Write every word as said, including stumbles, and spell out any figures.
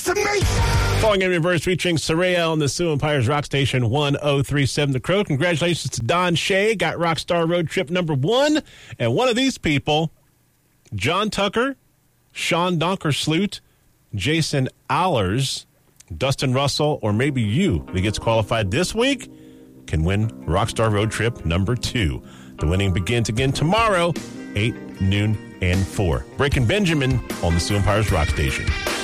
to me. Falling in reverse featuring Soraya on the Sioux Empires Rock Station one oh three point seven The Crow. Congratulations to Don Shea. Got Rockstar Road Trip number one. And one of these people, John Tucker, Sean Donkersloot, Jason Allers, Dustin Russell, or maybe you that gets qualified this week can win Rockstar Road Trip number two. The winning begins again tomorrow, eight, noon, and four. Breaking Benjamin on the Sioux Empires Rock Station.